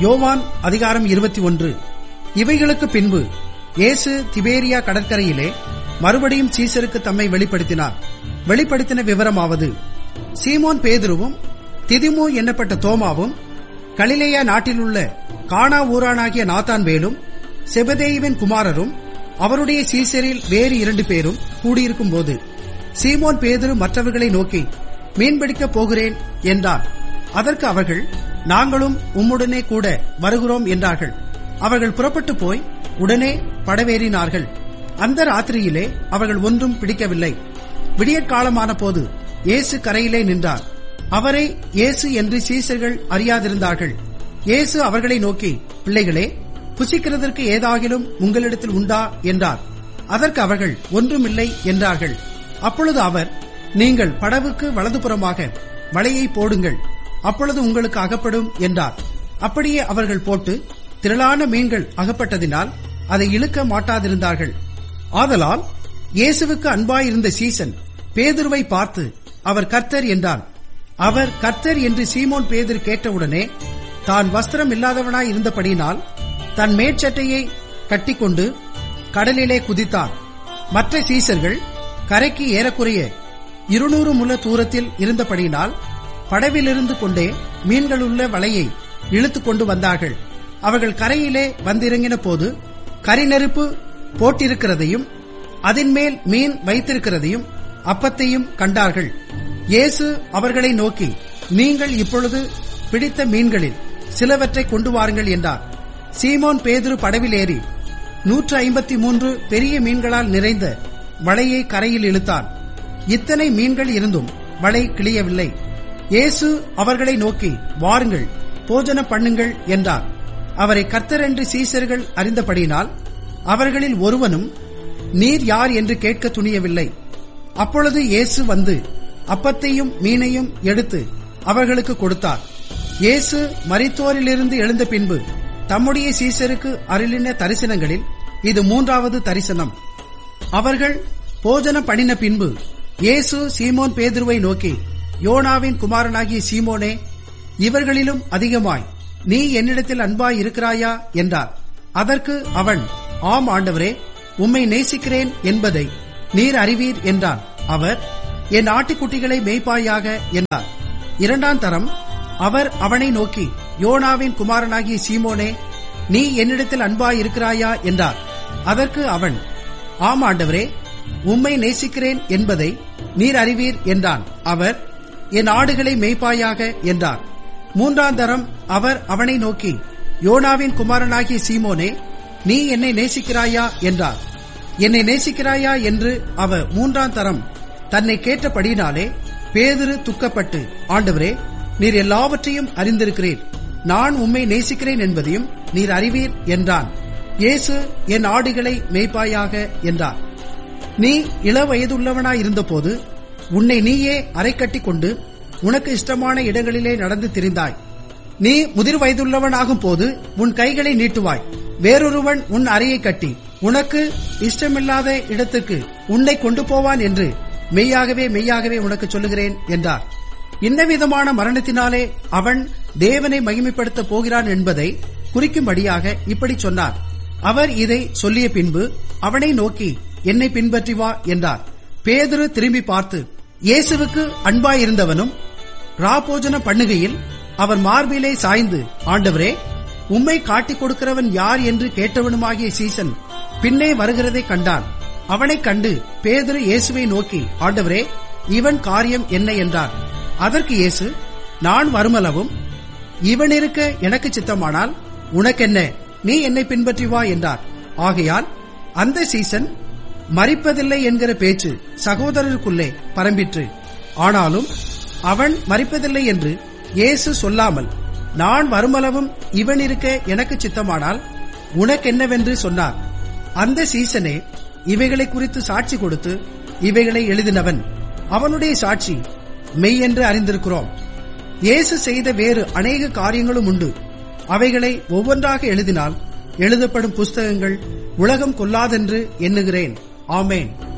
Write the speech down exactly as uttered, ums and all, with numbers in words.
யோவான் அதிகாரம் இருபத்தி ஒன்று. இவைகளுக்கு பின்பு இயேசு திபேரியா கடற்கரையிலே மறுபடியும் சீசருக்கு தம்மை வெளிப்படுத்தினார். வெளிப்படுத்தின விவரமாவது: சீமோன் பேதுருவும் திதிமு என்னப்பட்ட தோமாவும் கலிலேயா நாட்டிலுள்ள கானா ஊரானாகிய நாத்தான்வேலும் செபதேயுவின் குமாரரும் அவருடைய சீசரில் வேறு இரண்டு பேரும் கூடியிருக்கும் போது சீமோன் பேதுரு மற்றவர்களை நோக்கி, மீன்பிடிக்கப் போகிறேன் என்றார். அதற்கு அவர்கள், நாங்களும் உம்முடனே கூட வருகிறோம் என்றார்கள். அவர்கள் புறப்பட்டு போய் உடனே படவேறினார்கள். அந்த ராத்திரியிலே அவர்கள் ஒன்றும் பிடிக்கவில்லை. விடியற்காலமான போது இயேசு கரையிலே நின்றார். அவரை இயேசு என்று சீசர்கள் அறியாதிருந்தார்கள். இயேசு அவர்களை நோக்கி, பிள்ளைகளே, புசிக்கிறதற்கு ஏதாகிலும் உங்களிடத்தில் உண்டா என்றார். அதற்கு அவர்கள், ஒன்றுமில்லை என்றார்கள். அப்பொழுது அவர், நீங்கள் படவுக்கு வலதுபுறமாக வலையை போடுங்கள், அப்பொழுது உங்களுக்கு அகப்படும் என்றார். அப்படியே அவர்கள் போட்டு திரளான மீன்கள் அகப்பட்டதினால் அதை இழுக்க மாட்டாதிருந்தார்கள். ஆதலால் இயேசுவுக்கு அன்பாயிருந்த சீசன் பேதுருவை பார்த்து, அவர் கர்த்தர் என்றான். அவர் கர்த்தர் என்று சீமோன் பேதுரு கேட்டவுடனே தான் வஸ்திரம் இல்லாதவனாய் இருந்தபடியினால் தன் மேற்சட்டையை கட்டிக்கொண்டு கடலிலே குதித்தான். மற்ற சீசர்கள் கரைக்கு ஏறக்குறைய இருநூறு முழ தூரத்தில் இருந்தபடியினால் படவிலிருந்து கொண்டே மீன்களுள்ள வலையை இழுத்துக் கொண்டு வந்தார்கள். அவர்கள் கரையிலே வந்திறங்கின போது கரிநெருப்பு போட்டிருக்கிறதையும் அதன்மேல் மீன் வைத்திருக்கிறதையும் அப்பத்தையும் கண்டார்கள். இயேசு அவர்களை நோக்கி, நீங்கள் இப்பொழுது பிடித்த மீன்களில் சிலவற்றை கொண்டு வாருங்கள் என்றார். சீமோன் பேதுரு படவில் ஏறி நூற்று ஐம்பத்தி மூன்று பெரிய மீன்களால் நிறைந்த வலையை கரையில் இழுத்தான். இத்தனை மீன்கள் இருந்தும் வலை கிளியவில்லை. இயேசு அவர்களை நோக்கி, வாருங்கள், போஜனம் பண்ணுங்கள் என்றார். அவரை கர்த்தர் என்று சீசர்கள் அறிந்தபடியினால் அவர்களில் ஒருவனும் நீர் யார் என்று கேட்க துணியவில்லை. அப்பொழுது இயேசு வந்து அப்பத்தையும் மீனையும் எடுத்து அவர்களுக்கு கொடுத்தார். இயேசு மரித்தோரிலிருந்து எழுந்த பின்பு தம்முடைய சீசருக்கு அருளின தரிசனங்களில் இது மூன்றாவது தரிசனம். அவர்கள் போஜனம் பண்ணின பின்பு இயேசு சீமோன் பேதுருவை நோக்கி, யோனாவின் குமாரனாகிய சீமோனே, இவர்களிலும் அதிகமாய் நீ என்னிடத்தில் அன்பாய் இருக்கிறாயா என்றார். அதற்கு அவன், ஆம் ஆண்டவரே, உம்மை நேசிக்கிறேன் என்பதை நீர் அறிவீர் என்றான். அவர், என் ஆட்டுக்குட்டிகளை மேய்ப்பாயாக என்றார். இரண்டாம் தரம் அவர் அவனை நோக்கி, யோனாவின் குமாரனாகிய சீமோனே, நீ என்னிடத்தில் அன்பாய் இருக்கிறாயா என்றார். அதற்கு அவன், ஆம் ஆண்டவரே, உம்மை நேசிக்கிறேன் என்பதை நீர் அறிவீர் என்றான். அவர், என் ஆடுகளை மேய்ப்பாயாக என்றார். மூன்றாம் தரம் அவர் அவனை நோக்கி, யோனாவின் குமாரனாகிய சீமோனே, நீ என்னை நேசிக்கிறாயா என்றார். என்னை நேசிக்கிறாயா என்று அவர் மூன்றாம் தரம் தன்னை கேட்டபடினாலே பேதுரு துக்கப்பட்டு, ஆண்டவரே, நீர் எல்லாவற்றையும் அறிந்திருக்கிறீர், நான் உம்மை நேசிக்கிறேன் என்பதையும் நீர் அறிவீர் என்றான். இயேசு, என் ஆடுகளை மேய்ப்பாயாக என்றார். நீ இளவயதுள்ளவனாயிருந்த போது உன்னை நீயே அரை கட்டிக் கொண்டு உனக்கு இஷ்டமான இடங்களிலே நடந்து திரிந்தாய். நீ முதிர் வயதுள்ளவனாகும் போது உன் கைகளை நீட்டுவாய், வேறொருவன் உன் அறையை கட்டி உனக்கு இஷ்டமில்லாத இடத்துக்கு உன்னை கொண்டு போவான் என்று மெய்யாகவே மெய்யாகவே உனக்கு சொல்லுகிறேன் என்றார். இன்னவிதமான மரணத்தினாலே அவன் தேவனை மகிமைப்படுத்த போகிறான் என்பதை குறிக்கும்படியாக இப்படி சொன்னார். அவர் இதை சொல்லிய பின்பு அவனை நோக்கி, என்னை பின்பற்றி வா என்றார். பேதுரு திரும்பி பார்த்து இயேசுவுக்கு அன்பாயிருந்தவனும் ராபோஜன பண்ணுகையில் அவர் மார்பிலே சாய்ந்து, ஆண்டவரே, உம்மை காட்டிக் கொடுக்கிறவன் யார் என்று கேட்டவனுமாகிய சீசன் பின்னே வருகிறதை கண்டான். அவனைக் கண்டு பேதுரு இயேசுவை நோக்கி, ஆண்டவரே, இவன் காரியம் என்ன என்றார். அதற்கு இயேசு, நான் வருமளவும் இவன் இருக்க எனக்கு சித்தமானால் உனக்கென்ன, நீ என்னை பின்பற்றி வா என்றார். ஆகையால் அந்த சீசன் மரிப்பதில்லை என்கிற பேச்சு சகோதரருக்குள்ளே பரம்பிற்று. ஆனாலும் அவன் மரிப்பதில்லை என்று இயேசு சொல்லாமல், நான் வருமளவும் இவன் இருக்க எனக்கு சித்தமானால் உனக்கென்னவென்று சொன்னார். அந்த சீசனே இவைகளை குறித்து சாட்சி கொடுத்து இவைகளை எழுதினவன். அவனுடைய சாட்சி மெய் என்று அறிந்திருக்கிறோம். இயேசு செய்த வேறு அநேக காரியங்களும் உண்டு. அவைகளை ஒவ்வொன்றாக எழுதினால் எழுதப்படும் புஸ்தகங்கள் உலகம் கொள்ளாதென்று எண்ணுகிறேன். ஆமேன்.